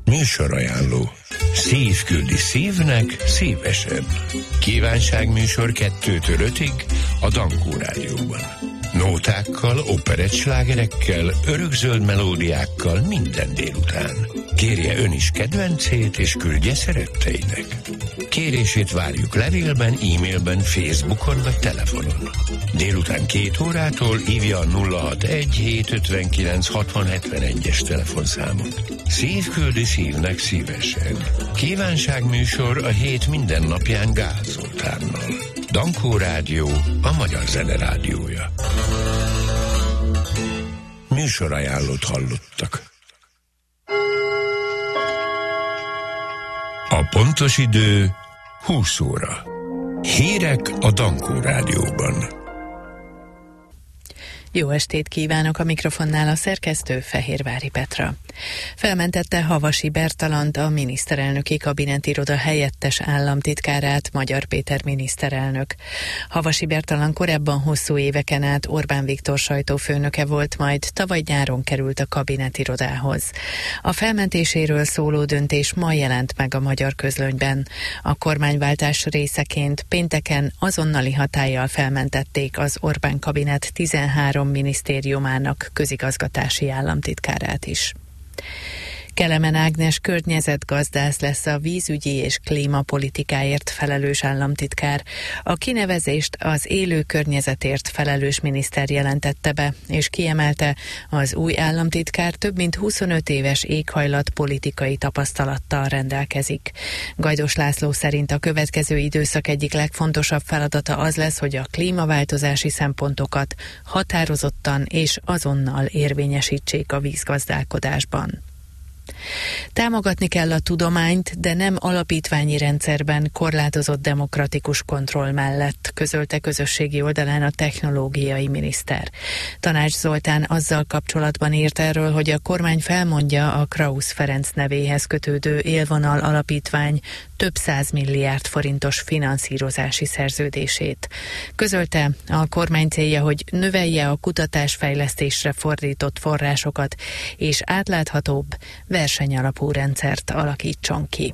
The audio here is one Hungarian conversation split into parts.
Műsorajánló. Szív küldi szívnek szívesen. Kívánságműsor 2-től 5-ig a Dankó Rádióban. Nótákkal, operettslágerekkel, örökzöld melódiákkal minden délután. Kérje ön is kedvencét, és küldje szeretteinek. Kérését várjuk levélben, e-mailben, Facebookon vagy telefonon. Délután 2 órától hívja a 061-759-6071-es telefonszámot. Szív küldi szívnek szívesen. Kívánságműsor a hét minden napján Gál Zoltánnal. Dankó Rádió, a magyar zene rádiója. Műsorajánlót hallottak. A pontos idő 20 óra. Hírek a Dankó Rádióban. Jó estét kívánok, a mikrofonnál a szerkesztő Fehérvári Petra. Felmentette Havasi Bertalant, a miniszterelnöki kabinetiroda helyettes államtitkárát Magyar Péter miniszterelnök. Havasi Bertalan korábban hosszú éveken át Orbán Viktor sajtófőnöke volt, majd tavaly nyáron került a kabinetirodához. A felmentéséről szóló döntés ma jelent meg a Magyar Közlönyben. A kormányváltás részeként pénteken azonnali hatállyal felmentették az Orbán kabinet 13 minisztériumának közigazgatási államtitkárát is. Kelemen Ágnes környezetgazdász lesz a vízügyi és klímapolitikáért felelős államtitkár. A kinevezést az élő környezetért felelős miniszter jelentette be, és kiemelte, az új államtitkár több mint 25 éves éghajlatpolitikai tapasztalattal rendelkezik. Gajdos László szerint a következő időszak egyik legfontosabb feladata az lesz, hogy a klímaváltozási szempontokat határozottan és azonnal érvényesítsék a vízgazdálkodásban. Támogatni kell a tudományt, de nem alapítványi rendszerben korlátozott demokratikus kontroll mellett, közölte közösségi oldalán a technológiai miniszter. Tanács Zoltán azzal kapcsolatban írt erről, hogy a kormány felmondja a Krausz Ferenc nevéhez kötődő Élvonal alapítvány több 100 milliárd forintos finanszírozási szerződését. Közölte, a kormány célja, hogy növelje a kutatásfejlesztésre fordított forrásokat, és átláthatóbb, versenyalapú rendszert alakítson ki.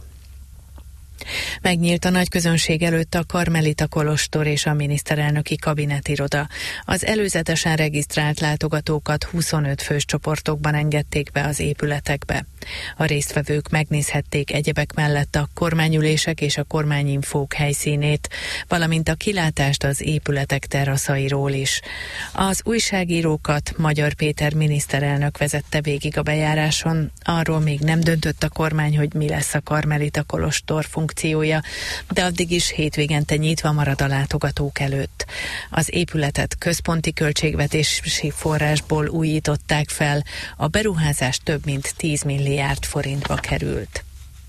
Megnyílt a nagyközönség előtt a Karmelita kolostor és a miniszterelnöki kabinetiroda. Az előzetesen regisztrált látogatókat 25 fős csoportokban engedték be az épületekbe. A résztvevők megnézhették egyebek mellett a kormányülések és a kormányinfók helyszínét, valamint a kilátást az épületek teraszairól is. Az újságírókat Magyar Péter miniszterelnök vezette végig a bejáráson. Arról még nem döntött a kormány, hogy mi lesz a Karmelita kolostor funkciója, de addig is hétvégente nyitva marad a látogatók előtt. Az épületet központi költségvetési forrásból újították fel, a beruházás több mint 10 milliárd forintba került.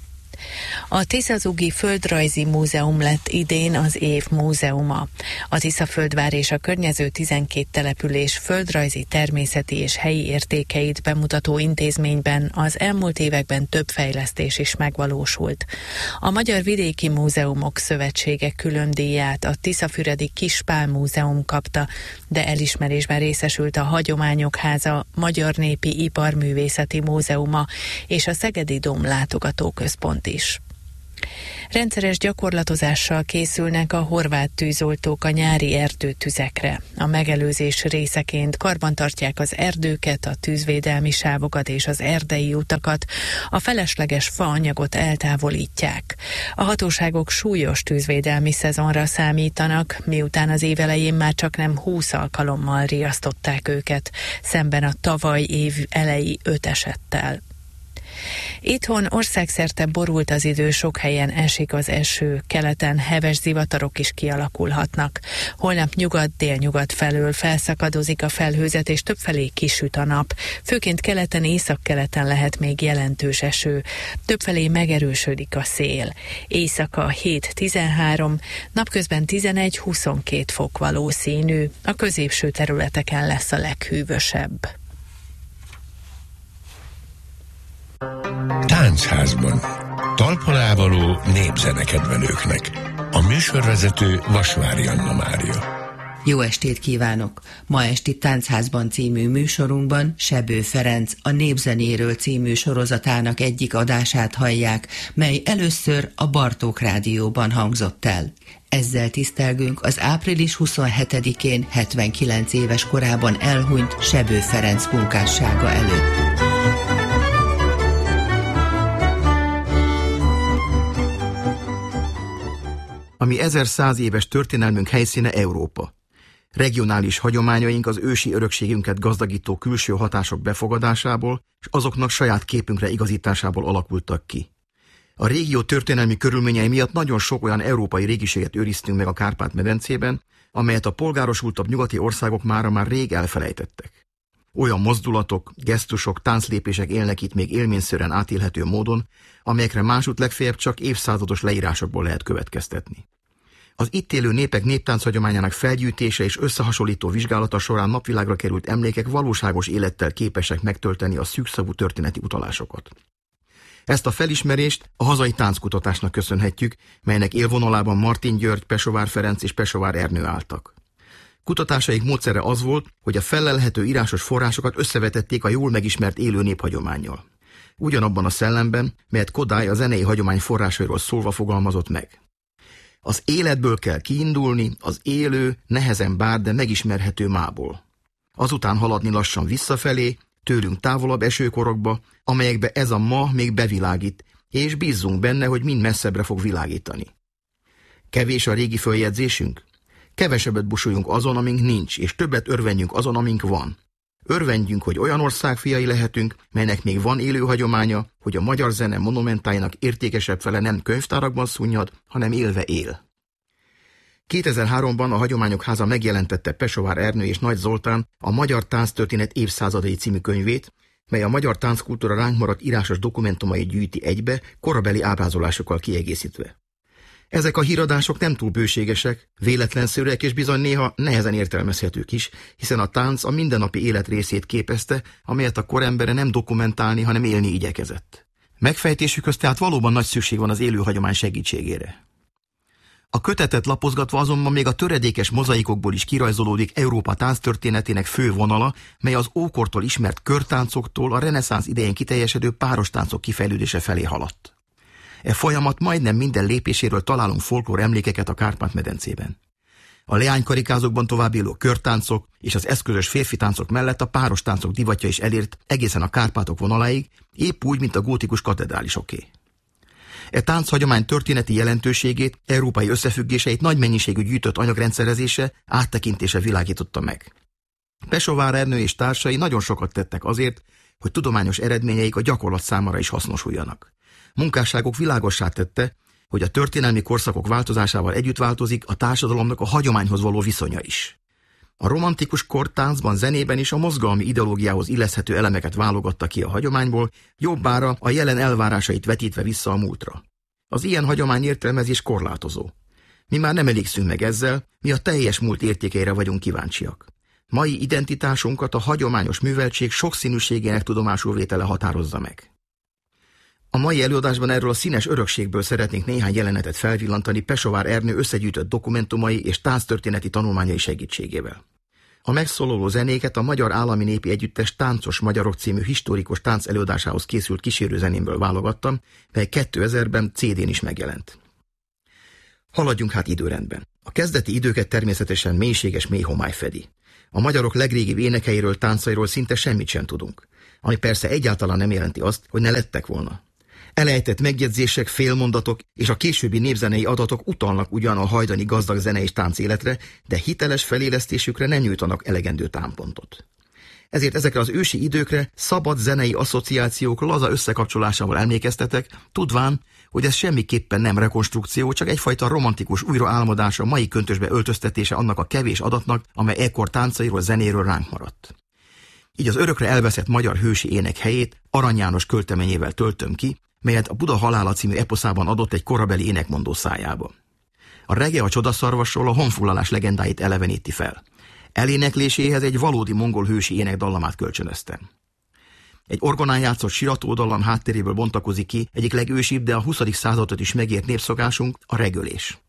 A Tiszazugi Földrajzi Múzeum lett idén az év múzeuma. A Tiszaföldvár és a környező 12 település földrajzi, természeti és helyi értékeit bemutató intézményben az elmúlt években több fejlesztés is megvalósult. A Magyar Vidéki Múzeumok Szövetsége külön díját a Tiszafüredi Kispál Múzeum kapta, de elismerésben részesült a Hagyományok Háza, Magyar Népi Iparművészeti Múzeuma és a Szegedi Dóm Látogatóközpont is. Rendszeres gyakorlatozással készülnek a horvát tűzoltók a nyári erdőtüzekre. A megelőzés részeként karbantartják az erdőket, a tűzvédelmi sávokat és az erdei utakat, a felesleges faanyagot eltávolítják. A hatóságok súlyos tűzvédelmi szezonra számítanak, miután az év elején már csaknem 20 alkalommal riasztották őket, szemben a tavaly év elejé 5 esettel. Itthon országszerte borult az idő, sok helyen esik az eső, keleten heves zivatarok is kialakulhatnak. Holnap nyugat-délnyugat felől felszakadozik a felhőzet, és többfelé kisüt a nap. Főként keleten, északkeleten lehet még jelentős eső. Többfelé megerősödik a szél. Éjszaka 7-13, napközben 11-22 fok valószínű. A középső területeken lesz a leghűvösebb. Táncházban. Talpon-ávaló népzenekedvelőknek. A műsorvezető Vasvári Anna Mária. Jó estét kívánok! Ma esti Táncházban című műsorunkban Sebő Ferenc a Népzenéről című sorozatának egyik adását hallják, mely először a Bartók Rádióban hangzott el. Ezzel tisztelgünk az április 27-én 79 éves korában elhunyt Sebő Ferenc munkássága előtt. A mi 1100 éves történelmünk helyszíne Európa. Regionális hagyományaink az ősi örökségünket gazdagító külső hatások befogadásából és azoknak saját képünkre igazításából alakultak ki. A régió történelmi körülményei miatt nagyon sok olyan európai régiséget őriztünk meg a Kárpát-medencében, amelyet a polgárosultabb nyugati országok mára már rég elfelejtettek. Olyan mozdulatok, gesztusok, tánclépések élnek itt még élményszerűen átélhető módon, amelyekre másút legfeljebb csak évszázados leírásokból lehet következtetni. Az itt élő népek néptánchagyományának felgyűjtése és összehasonlító vizsgálata során napvilágra került emlékek valóságos élettel képesek megtölteni a szűkszavú történeti utalásokat. Ezt a felismerést a hazai tánckutatásnak köszönhetjük, melynek élvonalában Martin György, Pesovár Ferenc és Pesovár Ernő álltak. Kutatásaik módszere az volt, hogy a fellelhető írásos forrásokat összevetették a jól megismert élő néphagyománnyal. Ugyanabban a szellemben, melyet Kodály a zenei hagyomány forrásairól szólva fogalmazott meg. Az életből kell kiindulni, az élő, nehezen bár, de megismerhető mából. Azután haladni lassan visszafelé, tőlünk távolabb esőkorokba, amelyekbe ez a ma még bevilágít, és bízzunk benne, hogy mind messzebbre fog világítani. Kevés a régi följegyzésünk? Kevesebbet busuljunk azon, amink nincs, és többet örvendjünk azon, amink van. Örvendjünk, hogy olyan ország fiai lehetünk, melynek még van élő hagyománya, hogy a magyar zene monumentáinak értékesebb fele nem könyvtárakban szunnyad, hanem élve él. 2003-ban a Hagyományok Háza megjelentette Pesovár Ernő és Nagy Zoltán a Magyar Tánctörténet évszázadai című könyvét, mely a magyar tánckultúra ránk maradt írásos dokumentumait gyűjti egybe, korabeli ábrázolásokkal kiegészítve. Ezek a híradások nem túl bőségesek, véletlenszerűek és bizony néha nehezen értelmezhetők is, hiszen a tánc a mindennapi élet részét képezte, amelyet a korembere nem dokumentálni, hanem élni igyekezett. Megfejtésükhöz tehát valóban nagy szükség van az élő hagyomány segítségére. A kötetet lapozgatva azonban még a töredékes mozaikokból is kirajzolódik Európa tánctörténetének fő vonala, mely az ókortól ismert körtáncoktól a reneszánsz idején kiteljesedő páros táncok kifejlődése felé haladt. E folyamat majdnem minden lépéséről találunk folklór emlékeket a Kárpát-medencében. A leánykarikázókban tovább élő körtáncok és az eszközös férfi táncok mellett a páros táncok divatja is elért egészen a Kárpátok vonaláig, épp úgy, mint a gótikus katedrálisoké. E tánchagyomány történeti jelentőségét, európai összefüggéseit nagy mennyiségű gyűjtött anyagrendszerezése, áttekintése világította meg. Pesovár Ernő és társai nagyon sokat tettek azért, hogy tudományos eredményeik a gyakorlat számára is hasznosuljanak. Munkásságok világossá tette, hogy a történelmi korszakok változásával együtt változik a társadalomnak a hagyományhoz való viszonya is. A romantikus kor táncban, zenében is a mozgalmi ideológiához illeszthető elemeket válogatta ki a hagyományból, jobbára a jelen elvárásait vetítve vissza a múltra. Az ilyen hagyomány értelmezés korlátozó. Mi már nem elégszünk meg ezzel, mi a teljes múlt értékeire vagyunk kíváncsiak. Mai identitásunkat a hagyományos műveltség sokszínűségének tudomásul vétele határozza meg. A mai előadásban erről a színes örökségből szeretnénk néhány jelenetet felvillantani Pesovár Ernő összegyűjtött dokumentumai és tánctörténeti tanulmányai segítségével. A megszólaló zenéket a Magyar Állami Népi Együttes Táncos Magyarok című historikus tánc előadásához készült kísérőzenémből válogattam, mely 2000-ben CD-n is megjelent. Haladjunk hát időrendben. A kezdeti időket természetesen mélységes mély homály fedi. A magyarok legrégibb énekeiről, táncairól szinte semmit sem tudunk, ami persze egyáltalán nem jelenti azt, hogy ne lettek volna. Elejtett megjegyzések, félmondatok és a későbbi népzenei adatok utalnak ugyan a hajdani gazdag zene és tánc életre, de hiteles felélesztésükre nem nyújtanak elegendő támpontot. Ezért ezekre az ősi időkre szabad zenei asszociációk laza összekapcsolásával emlékeztetek, tudván, hogy ez semmiképpen nem rekonstrukció, csak egyfajta romantikus újraálmodása, mai köntösbe öltöztetése annak a kevés adatnak, amely ekkor táncairól, zenéről ránk maradt. Így az örökre elveszett magyar hősi ének helyét Arany János költeményével töltöm ki, melyet a Buda halála című eposzában adott egy korabeli énekmondó szájába. A rege a csodaszarvasról a honfoglalás legendáit eleveníti fel. Elénekléséhez egy valódi mongol hősi énekdallamát kölcsönöztem. Egy orgonán játszott siratódallam háttéréből bontakozik ki egyik legősibb, de a 20. századot is megért népszokásunk, a regölés.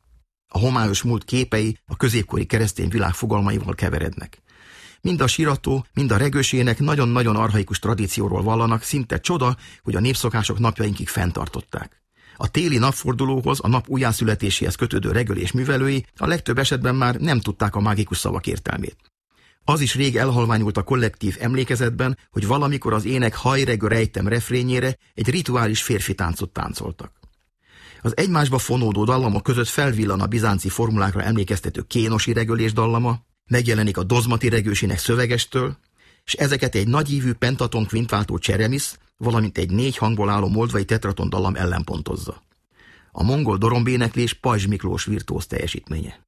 A homályos múlt képei a középkori keresztény világ fogalmaival keverednek. Mind a sirató, mind a regősének nagyon-nagyon archaikus tradícióról vallanak, szinte csoda, hogy a népszokások napjainkig fenntartották. A téli napfordulóhoz, a nap újjászületéséhez kötődő regölés művelői a legtöbb esetben már nem tudták a mágikus szavak értelmét. Az is rég elhalványult a kollektív emlékezetben, hogy valamikor az ének hajregő rejtem refrényére egy rituális férfi táncot táncoltak. Az egymásba fonódó dallamok között felvillan a bizánci formulákra emlékeztető kénosi regölés dallama, megjelenik a dozmati regősének szövegestől, és ezeket egy nagyívű pentaton kvintváltó cseremisz, valamint egy 4 hangból álló moldvai tetraton dallam ellenpontozza. A mongol dorombéneklés Pajzs Miklós virtuóz teljesítménye.